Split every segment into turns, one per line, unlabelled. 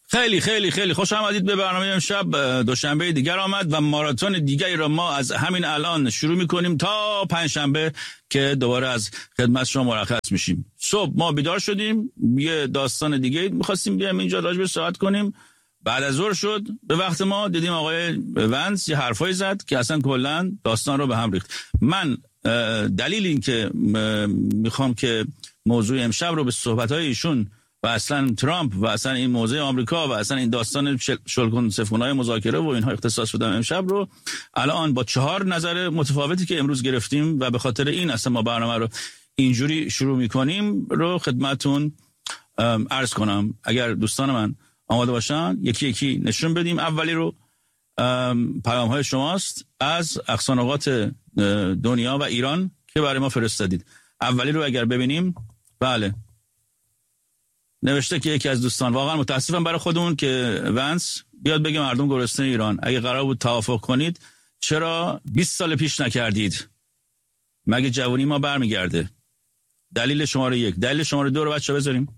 خیلی خیلی خیلی خوش آمدید به برنامه امشب. دوشنبه دیگر آمد و ماراتون دیگری را ما از همین الان شروع می‌کنیم تا پنجشنبه که دوباره از خدمت شما مرخص میشیم. صبح ما بیدار شدیم، یه داستان دیگه می‌خواستیم بیایم اینجا راجع به صحبت کنیم. بعد از ظهر شد به وقت ما دیدیم آقای ونس یه حرفایی زد که اصلا کلا داستان رو به هم ریخت. من دلیل این که میخوام که موضوع امشب رو به صحبت‌های ایشون و اصلا ترامپ و اصلا این موضوع آمریکا و اصلا این داستان شلکن سفونای مذاکره و اینها اختصاص بدم امشب رو الان با 4 نظر متفاوتی که امروز گرفتیم و به خاطر این اصلا ما برنامه رو اینجوری شروع میکنیم رو خدمتون عرض کنم. اگر دوستان من آماده باشن یکی یکی نشون بدیم. اولی رو پیام های شماست از اقصانقاط دنیا و ایران که برای ما فرستادید. اولی رو اگر ببینیم، بله، نوشته که یکی از دوستان واقعا متاسفم برای خودمون که ونس بیاد بگه مردم گرسنه ایران. اگه قرار بود توافق کنید چرا 20 سال پیش نکردید؟ مگه جوانی ما برمیگرده؟ دلیل شماره 1. دلیل شماره 2 رو بچه بذاریم.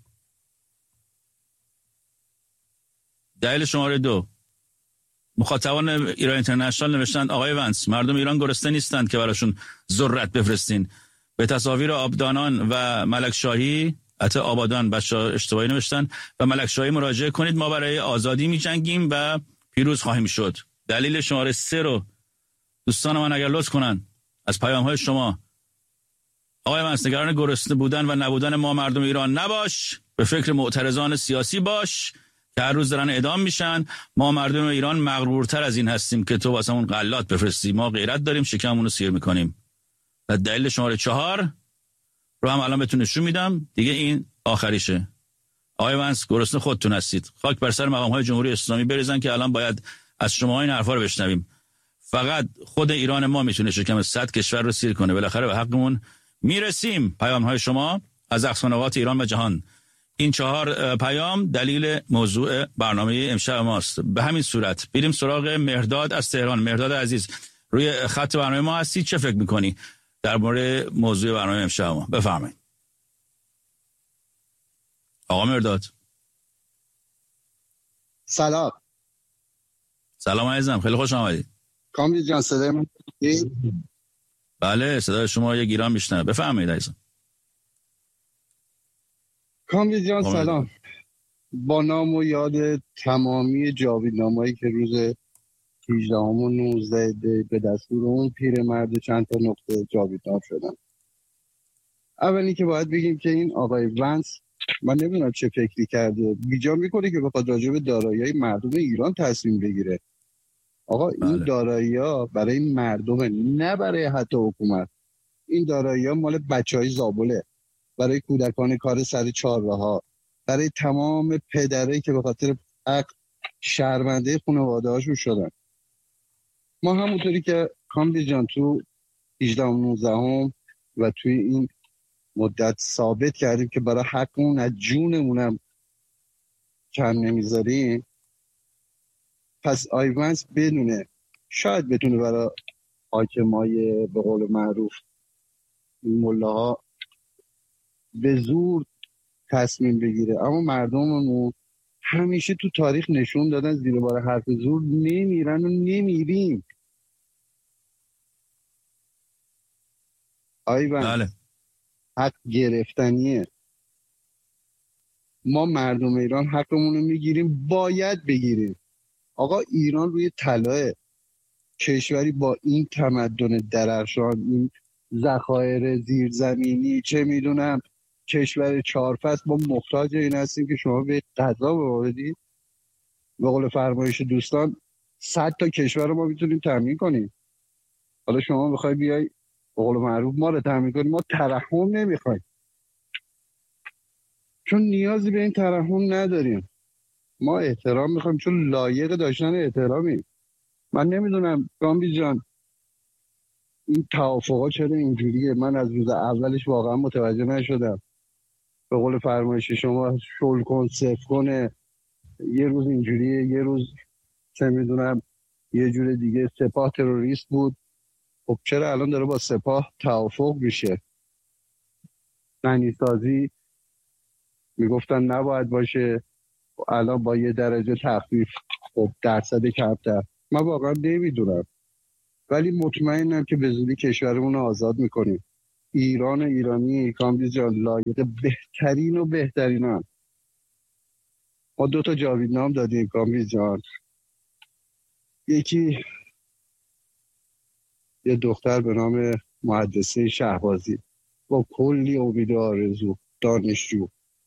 دلیل شماره 2، مخاطبان ایران اینترنشنال نوشتند آقای ونس مردم ایران گرسنه نیستند که براشون ذرت بفرستین. به تصاویر آبدانان و ملکشاهی، حتی آبادان بچه اشتباهی نوشتن، و ملکشاهی مراجعه کنید، ما برای آزادی می جنگیم و پیروز خواهیم شد. دلیل شماره 3 رو دوستان من اگر لطف کنن از پیام های شما. آقای ونس نگران گرسنه بودن و نبودن ما مردم ایران نباش، به فکر معترضان سیاسی باش که هر روز دارن اعدام میشن. ما مردم ایران مغرورتر از این هستیم که تو واسمون غلات بفرستی. ما غیرت داریم، شکممون رو سیر میکنیم. و دلیل شماره 4 رو هم الان بهتون نشون میدم دیگه، این آخریشه. آقای ونس گرسنه خودتون هستید. خاک بر سر مقام‌های جمهوری اسلامی بریزن که الان باید از شما این حرفا رو بشنویم. فقط خود ایران ما میتونه شکم 100 کشور رو سیر کنه. بالاخره به حقمون میرسیم. پیام‌های شما از اقصانقاط ایران و جهان. این 4 پیام دلیل موضوع برنامه امشب ماست. به همین صورت بریم سراغ مهرداد از تهران. مهرداد عزیز روی خط برنامه ما هستی، چه فکر می‌کنی در مورد موضوع برنامه امشب ما؟ بفرمایید آقا مهرداد.
سلام
عزیزم، خیلی خوش آمدید.
کامبیز جان صدای من؟
بله صدای شما یک ایران میشنه. بفرمایید عزیزم.
کامبیز جان سلام. با نام و یاد تمامی جاویدنامه‌ای که روز 18 و 19 به دستور اون پیرمرد چند تا نقطه جاویدنام شدن. اولی که باید بگیم که این آقای ونس، من نمیدونم چه فکری کرده، بیجا میکنه که بخواد راجع به دارایی‌های مردم ایران تصمیم بگیره. آقا این دارایی‌ها برای مردمه، نه برای حتی حکومت. این دارایی‌ها مال بچهای زابله، برای کودکان کار سر چهارراها، برای تمام پدرایی که به خاطر حق شرمنده خانواده هاشون شدن. ما همونطوری که کامبیز جان تو 18 و 19 و توی این مدت ثابت کردیم که برای حقمون از جونمونم کم نمیذاریم، پس آیونس بدونه، شاید بتونه برای حاکمای به قول معروف ملاها به زور تصمیم بگیره. اما مردممون همیشه تو تاریخ نشون دادن زیر بار حرف زور نمیرن و نمیریم.
بله.
حق گرفتنیه. ما مردم ایران حقمون رو میگیریم، باید بگیریم. آقا ایران روی طلاه، کشوری با این تمدن درخشان، این ذخایر زیرزمینی، چه میدونم کشور 4 فصل، ما محتاج این هستیم که شما به غذا ببرید. به قول فرمایش دوستان 100 تا کشور رو ما میتونیم تامین کنیم. حالا شما میخوای بیای به قول معروف ما رو تامین کنیم، ما ترحم نمیخوایم، چون نیازی به این ترحم نداریم. ما احترام میخوایم چون لایق داشتن احترامیم. من نمیدونم کامبیز جان این توافقا چرا اینجوریه، من از روز اولش واقعا متوجه نشدم. به قول فرمایش شما شل کن صفر کنه، یه روز اینجوریه، یه روز چه میدونم یه جور دیگه. سپاه تروریست بود، خب چرا الان داره با سپاه توافق میشه؟ غنیسازی میگفتن نباید باشه، الان با یه درجه تخفیف خب درصد کمتر، من واقعا نمیدونم، ولی مطمئنم که به زودی کشورمون رو آزاد میکنیم. ایران و ایرانی کامبیز جان لایق بهترین و بهترینان. ما 2 تا جاویدنام دادیم کامبیز جان. یکی یه دختر به نام مهندسه شهبازی با کلی امید و آرزو، دانشجو.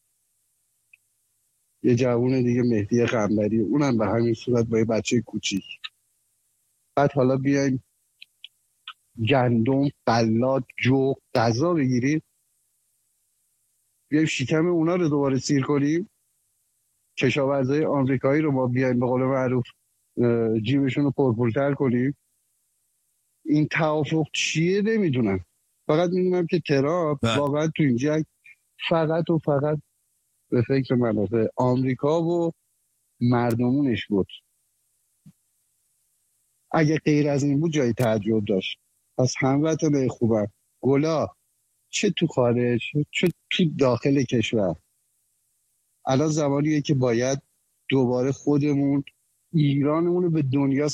یه جوون دیگه مهدی قنبری، اونم به همین صورت با یه بچه کوچیک. بعد حالا بیایم گندم، غلات، جو، غذا بگیریم، بیایم شکم اونا رو دوباره سیر کنیم، کشاورزای آمریکایی رو ما بیایم به قول معروف جیبشون رو پرپرتر کنیم. این توافق چیه نمیدونم. فقط میدونم که ترامپ واقعا تو این جنگ فقط و فقط به فکر منافع آمریکا و مردمونش بود. اگه غیر از این بود جای تعجب داشت. پس هموطنای خوبم، گلا چه تو خارج چه تو داخل کشور، الان زمانیه که باید دوباره خودمون ایرانمون رو به دنیا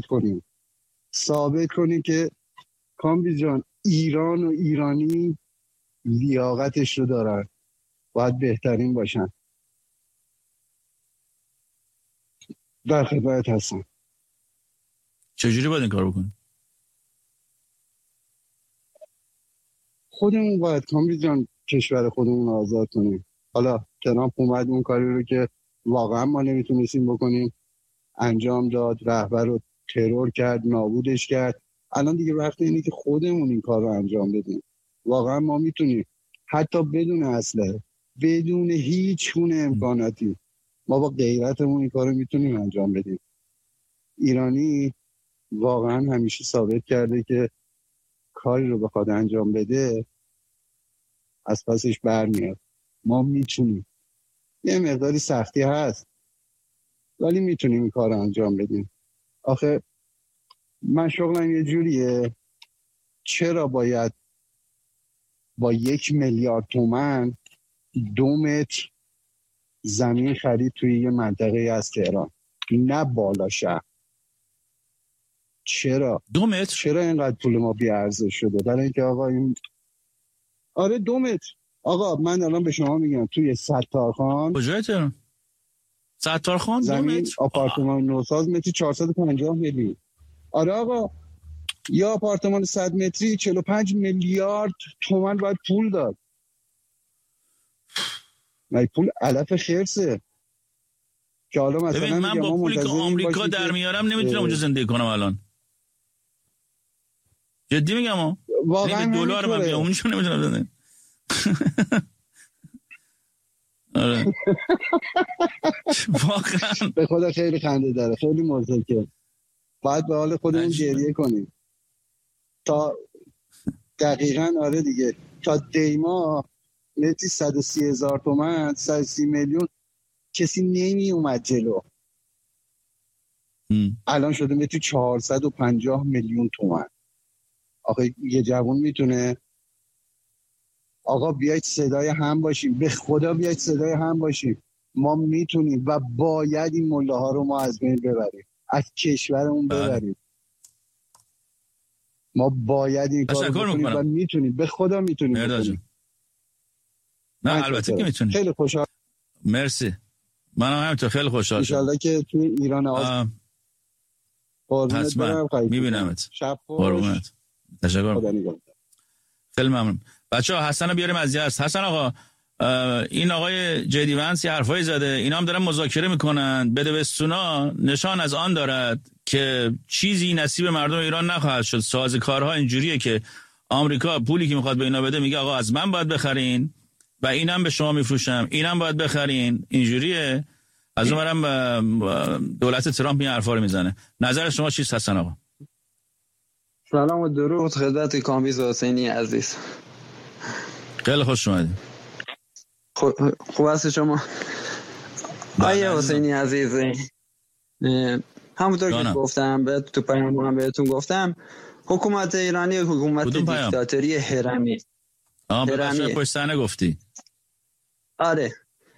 ثابت کنیم که کامبیز جان ایران و ایرانی لیاقتش رو دارن، باید بهترین باشن. در خدمت هستم.
چجوری باید این کار بکنیم؟
خودمون باید کامبیز جان کشور خودمون رو آزاد کنیم. حالا ترامپ اومد اون کاری رو که واقعا ما نمیتونستیم بکنیم انجام داد، رهبر رو ترور کرد، نابودش کرد. الان دیگه وقت اینه که خودمون این کار رو انجام بدیم. واقعا ما میتونیم حتی بدون اسلحه، بدون هیچ گونه امکاناتی، ما با غیرتمون این کار رو میتونیم انجام بدیم. ایرانی واقعا همیشه ثابت کرده که کاری رو بخواد انجام بده از پسش برمیاد. ما میتونیم، یه مقداری سختی هست ولی میتونیم این کار رو انجام بدیم. آخه من شغلم یه جوریه، چرا باید با 1 میلیارد تومان 2 متر زمین خرید توی یه منطقه از تهران، نه بالا شهر؟ چرا
2 متر؟
چرا اینقدر پول ما بی ارزش شده؟ برای اینکه آقا این آره 2 متر. آقا من الان به شما میگم توی ستارخان،
کجای تهران؟ ستارخان 2 متر
آپارتمان نوساز متری 450 میلیون. آره آقا، یا آپارتمان 100 متری 45 میلیارد تومان باید پول داد. نه پول علف خرسه که حالا مثلا
ببین من با پولی که آمریکا در میارم نمیتونم اونجا زندگی کنم الان. جدی میگم واقعا دلار من بیام اونجا نمیتونم زندگی. آره واقعا
به خدا خیلی خنده داره، خیلی مضحکه. باید به حال خودمون گریه کنیم تا دقیقاً. آره دیگه تا دیما متری 130,000 تومان 130 میلیون کسی نمی اومد جلو. الان شده متری 450 میلیون تومان. آخه یه جوان میتونه؟ آقا بیایید صدای هم باشیم، به خدا بیایید صدای هم باشیم. ما میتونیم و باید این مله ها رو ما از بین ببریم، از کشورمون ببریم. ما باید این کار رو بکنیم و میتونیم، به خدا میتونیم بکنیم.
نه البته که میتونیم.
خیلی خوشحال.
مرسی. منم همینطور خیلی خوشحال شدم.
ان شاءالله که توی ایران
حتما میبینمت.
شب خوش.
تشکر. خیلی ممنون. بچه‌ها حسن رو بیاریم از یزد. حسن آقا، این آقای جدی ونس یه حرفایی زده، اینا هم دارن مذاکره میکنن. بدبستونا نشان از آن دارد که چیزی نصیب مردم ایران نخواهد شد. سازوکارها اینجوریه که آمریکا پولی که میخواد به اینا بده میگه آقا از من باید بخرین و اینم به شما میفروشم، اینم باید بخرین. اینجوریه. از اونورم دولت ترامپ این حرفا رو میزنه. نظر شما چیست حسن آقا؟
سلام و درود خدمت کامبیز حسینی عزیز.
خیلی خوش اومدید.
خوب هست شما؟ آیه حسینی عزیز، همونطور که گفتم تو پیامم بهتون گفتم، حکومت ایرانی حکومت دیکتاتوری هرمی.
هرمی پشت صحنه گفتی؟
آره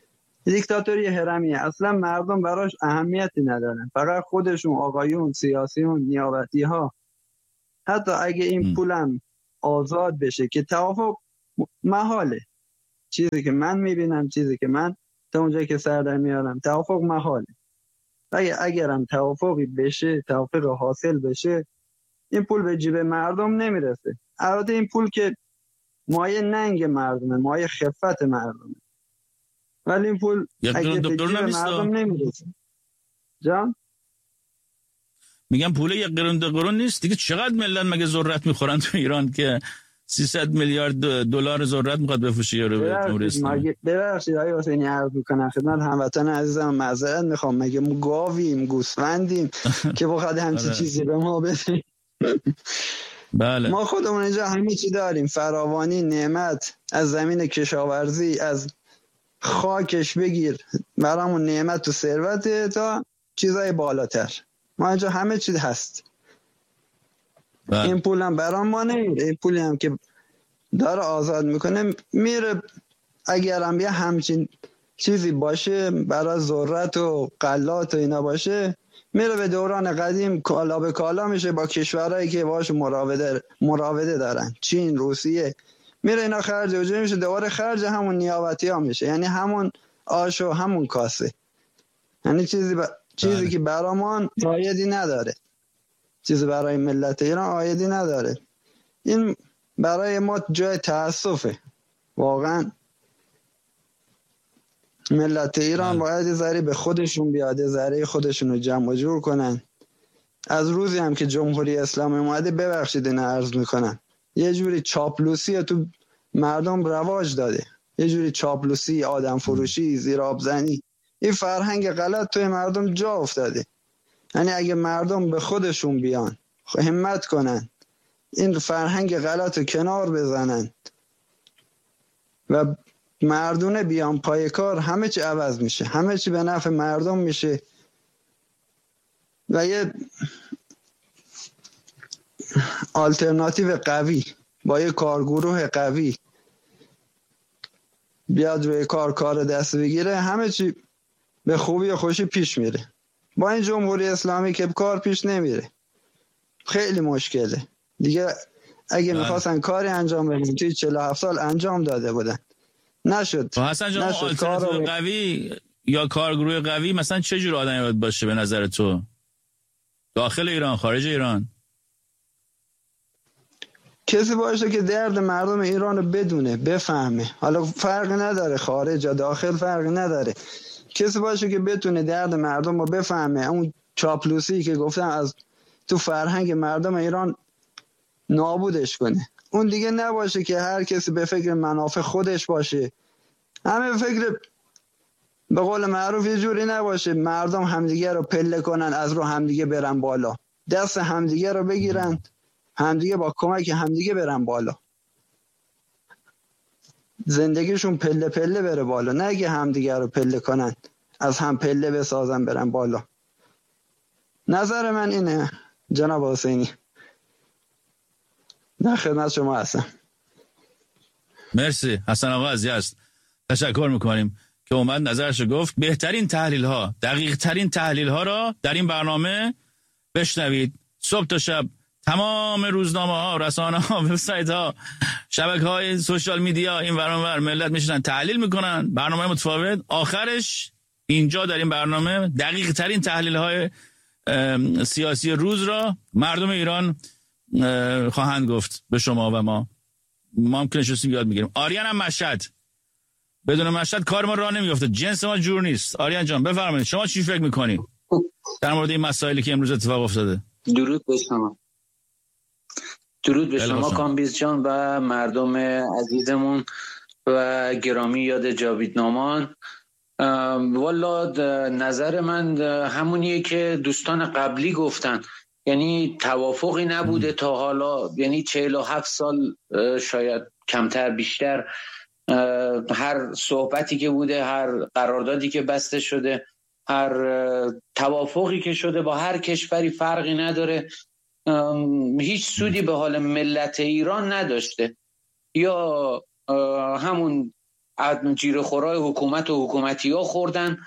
دیکتاتوری هرمیه. اصلا مردم براش اهمیتی ندارن، فقط خودشون، آقایون، سیاسیون، نیابتی ها. حتی اگه این پولم آزاد بشه که توافق محاله، چیزی که من میبینم، چیزی که من تا اونجایی که سر در میارم، توافق محاله. اگرم توافقی بشه، توافق حاصل بشه، این پول به جیب مردم نمیرسه. البته این پول که مایه ننگ مردمه، مایه خفت مردمه، ولی این پول اگه به جیب مردم نمیرسه. جان؟
میگم پول یک قرون نیست دیگه. چقدر ملت مگه ذرت میخورن تو ایران که 300 میلیارد دلار ذرت میخواد بفروشه یارو به جمهوری اسلامی؟
ببخشید آقای حسینی، عرض میکنم خدمت هموطن عزیزم، معذرت میخوام، مگه ما گاویم، گوسفندیم که بخواد همچین چیزی به ما بده؟
بله.
ما خودمون اینجا همه چی داریم، فراوانی، نعمت، از زمین کشاورزی، از خاکش بگیر برامون نعمت و ثروت تا چیزای بالاتر، ما اینجا همه چیز هست.
بله.
این پولم برام ما نمیره، این پولی هم که داره آزاد میکنه میره. اگرم یه همچین چیزی باشه برای ذرت و غلات و اینا باشه، میره به دوران قدیم، کالا به کالا میشه با کشورهایی که باش مراوده دارن، چین، روسیه، میره اینا خرج و جای میشه، دوباره خرج همون نیابتی ها میشه، یعنی همون آش و همون کاسه، یعنی چیزی که برامان عایدی نداره، چیزی برای ملت ایران عایدی نداره. این برای ما جای تأسفه واقعا. ملت ایران باید ذره به خودشون بیاده، ذره خودشون رو جمع و جور کنن. از روزی هم که جمهوری اسلامی اومده، ببخشید این عرض میکنن، یه جوری چاپلوسی تو مردم رواج داده، یه جوری چاپلوسی، آدم فروشی، زیر آب زنی، این فرهنگ غلط توی مردم جا افتاده. یعنی اگه مردم به خودشون بیان، همت کنن، این فرهنگ غلط رو کنار بزنن و مردونه بیان پای کار، همه چی عوض میشه، همه چی به نفع مردم میشه. و یه آلترناتیو قوی با یه کارگروه قوی بیاد روی کار دست بگیره، همه چی به خوبی و خوشی پیش میره. با این جمهوری اسلامی که کار پیش نمیره، خیلی مشکله دیگه. اگه میخواستن کاری انجام بدن توی 47 سال انجام داده بودن، نشد.
حسن جان، آلترناتیو قوی یا کارگروه قوی مثلا چه جور آدمی باید باشه به نظر تو؟ داخل ایران، خارج ایران؟
کسی باشه که درد مردم ایران رو بدونه، بفهمه. حالا فرقی نداره خارج یا داخل، فرقی نداره. کسی باشه که بتونه درد مردم رو بفهمه، اون چاپلوسی که گفتم از تو فرهنگ مردم ایران نابودش کنه. اون دیگه نباشه که هر کسی به فکر منافع خودش باشه، همه به فکر، به قول معروف یه جوری نباشه مردم همدیگه رو پله کنن، از رو همدیگه برن بالا، دست همدیگه رو بگیرن، همدیگه با کمک همدیگه برن بالا، زندگیشون پله پله بره بالا، نه اگه همدیگه رو پله کنن، از هم پله بسازن برن بالا. نظر من اینه جناب حسینی. در خدمت شما هستم.
مرسی حسن آقا از یزد، تشکر میکنیم که اومد نظرش گفت. بهترین تحلیل ها، دقیق ترین تحلیل ها را در این برنامه بشنوید. صبح تا شب تمام روزنامه ها، رسانه ها، وبسایت ها، شبکه های سوشال میدیا، این ور اون ور ملت میشنن تحلیل میکنن، برنامه متفاوت. آخرش اینجا در این برنامه دقیق ترین تحلیل های سیاسی روز را مردم ایران خواهند گفت به شما و ما هم که نشستیم یاد میگیریم. آریان هم مشهد، بدون مشهد کار ما راه نمیفته، جنس ما جور نیست. آریان جان بفرمایید، شما چی فکر میکنید در مورد این مسائلی که امروز اتفاق افتاده؟
درود به شما. درود به شما کامبیز جان و مردم عزیزمون و گرامی یاد جاوید نامان. والا نظر من همونیه که دوستان قبلی گفتن، یعنی توافقی نبوده تا حالا، یعنی 47 سال شاید کمتر بیشتر، هر صحبتی که بوده، هر قراردادی که بسته شده، هر توافقی که شده با هر کشوری فرقی نداره، هیچ سودی به حال ملت ایران نداشته. یا همون جیره‌خورای حکومت و حکومتی‌ها خوردن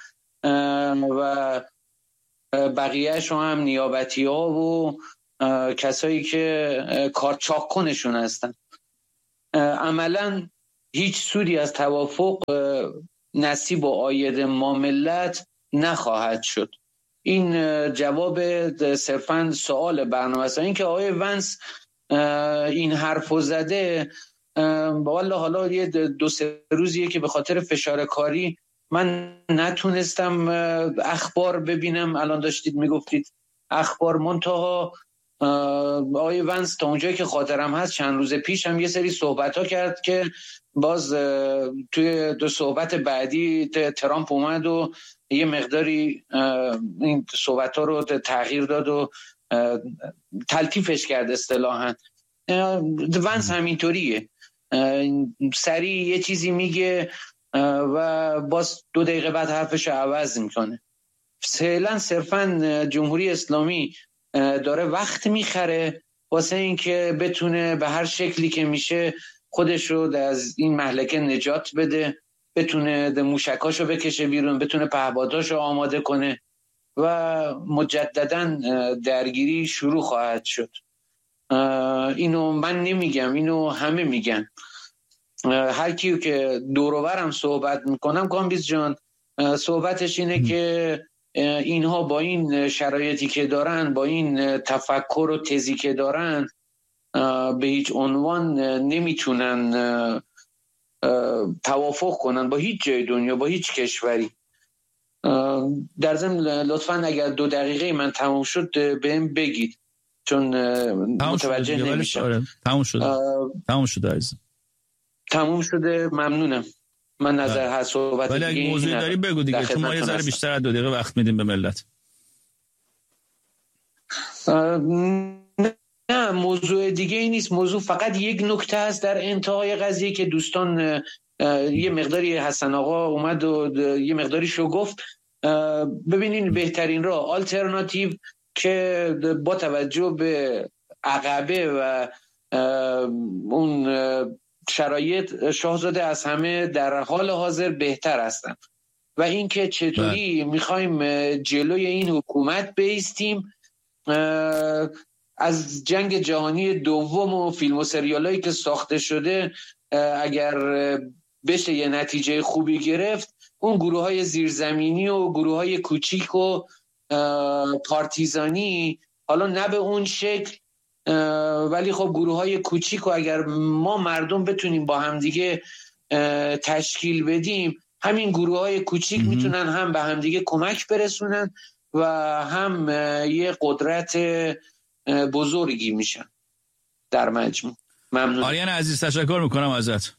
و بقیه‌شو هم نیابتی‌ها و کسایی که کارچاکنشون هستن. عملاً هیچ سودی از توافق نصیب و عاید ما ملت نخواهد شد. این جواب صرفاً سوال برنامه است. این که آقای ونس این حرفو زده، والله حالا یه 2-3 روزیه که به خاطر فشار کاری من نتونستم اخبار ببینم. الان داشتید میگفتید اخبار، منتها آقای ونس تا اونجایی که خاطرم هست چند روز پیش هم یه سری صحبت‌ها کرد که باز توی 2 صحبت بعدی ترامپ اومد و یه مقداری این صحبت‌ها رو تغییر داد و تلطیفش کرد اصطلاحاً. ونس همینطوریه، سریع یه چیزی میگه و باز 2 دقیقه بعد حرفش رو عوض میکنه. فعلا صرفاً جمهوری اسلامی داره وقت میخره واسه این که بتونه به هر شکلی که میشه خودش رو از این مهلکه نجات بده، بتونه موشکاشو بکشه بیرون، بتونه پهپاداشو آماده کنه و مجدداً درگیری شروع خواهد شد. اینو من نمیگم، اینو همه میگن. هر کیو که دور و برم صحبت میکنم کامبیز جان صحبتش اینه که اینها با این شرایطی که دارن، با این تفکر و تزی که دارن، به هیچ عنوان نمیتونن توافق کنن با هیچ جای دنیا، با هیچ کشوری. در ضمن لطفاً اگر 2 دقیقه من تموم شد بهم بگید، چون متوجه نمیشم.
تموم شده
تموم شده، ممنونم. من نظر هر صحبت
ولی اگه موضوعی داری بگو دیگه، چون ما یه ذره بیشتر از 2 دقیقه وقت میدیم به ملت.
نه موضوع دیگه ای نیست. موضوع فقط یک نکته است در انتهای قضیه که دوستان یه مقداری حسن آقا اومد و یه مقداری شو گفت. ببینین بهترین راه آلترناتیو که با توجه به عقبه و اون شرایط شاهزاده از همه در حال حاضر بهتر هستن و اینکه چطوری میخوایم جلوی این حکومت بایستیم. از جنگ جهانی دوم و فیلم و سریالایی که ساخته شده اگر بشه یه نتیجه خوبی گرفت، اون گروه‌های زیرزمینی و گروه‌های کوچیک و پارتیزانی، حالا نه به اون شکل ولی خب گروه‌های کوچیک و اگر ما مردم بتونیم با همدیگه تشکیل بدیم، همین گروه‌های کوچیک میتونن هم به همدیگه کمک برسونن و هم یه قدرت بزرگی میشن در مجموع. ممنون.
آریان عزیز تشکر میکنم ازت،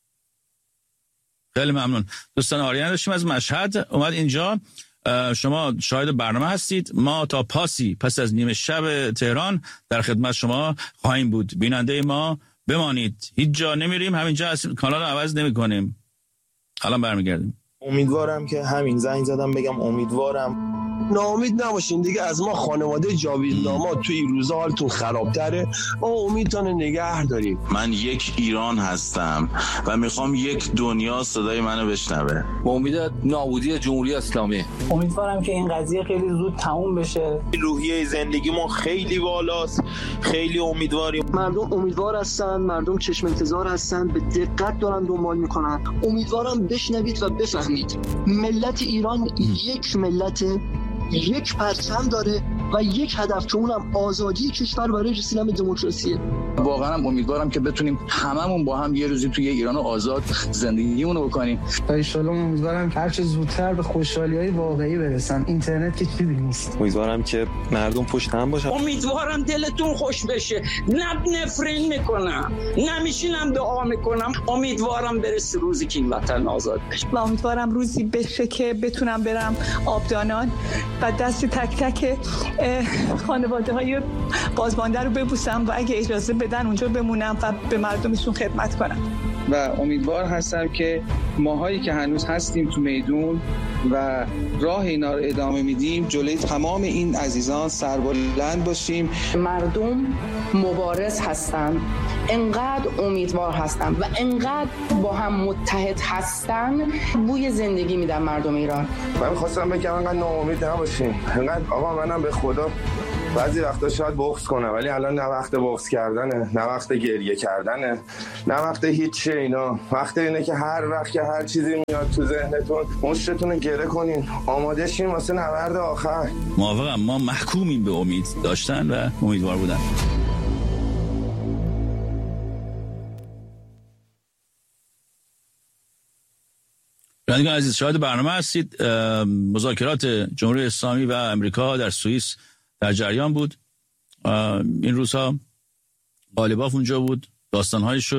خیلی ممنون. دوستان آریان داشتیم از مشهد اومد اینجا. شما شاهد برنامه هستید، ما تا پس از نیمه شب تهران در خدمت شما خواهیم بود. بیننده ما بمانید، هیچ جا نمیریم، همینجا هستیم، کانال رو عوض نمی کنیم. الان برمیگردیم.
امیدوارم که همین زنگ زدم بگم امیدوارم
ناامید نباشین دیگه از ما. خانواده جاوید داماد توی این روزا حالتون خرابتره، ما امیدتون نگه داریم.
من یک ایران هستم و میخوام یک دنیا صدای منو بشنوه.
با امید نابودی جمهوری اسلامی.
امیدوارم که این قضیه خیلی زود تموم بشه.
روحیه زندگیمون خیلی بالاست، خیلی امیدواریم.
مردم امیدوار هستن، مردم چشم انتظار هستن، به دقت دارن دنبال میکنن. امیدوارم بشنوید و بفهمید ملت ایران یک ملت، یک پرچم داره و یک هدف که اونم آزادی کشور برای رسیدن به دموکراسیه.
واقعا امیدوارم که بتونیم هممون با هم یه روزی توی ایران آزاد زندگیمون رو بکنیم.
ان شاءالله امیدوارم هر چه زودتر به خوشحالی‌های واقعی برسن. اینترنت که چیزی نیست.
امیدوارم که مردم پشت هم باشن.
امیدوارم دلتون خوش بشه، نه نفرین میکنم، نمیشینم دعا میکنم. امیدوارم برسه روزی که این وطن آزاد بشه
و امیدوارم روزی بشه که بتونم برم آبدانان و دست تک تک خانواده‌های بازمانده رو ببوسم و اگه اجازه بدن اونجا بمونم و به مردمشون خدمت کنم.
و امیدوار هستم که ماهایی که هنوز هستیم تو میدون و راه اینا رو ادامه میدیم جلوی تمام این عزیزان سربلند باشیم.
مردم مبارز هستن، انقدر امیدوار هستن و انقدر با هم متحد هستن، بوی زندگی میدن مردم ایران.
من خواستم بگم انقدر ناامید نباشین، انقدر آقا منم به خدا بعضی وقتا شاید بغض کنم، ولی الان نه وقت بغض کردنه، نه وقت گریه کردنه، نه وقت هیچ چی. اینا وقت اینه که هر وقت که هر چیزی میاد تو ذهنتون مشتتون رو گره کنین، آماده شین واسه نبرد آخر.
موافقم، ما محکومیم به امید داشتن و امیدوار بودن. شنوندگان عزیز، شاهد برنامه هستید. مذاکرات جمهوری اسلامی و امریکا در سوئیس در جریان بود. این روزها قالیباف اونجا بود، داستان‌هایی شد.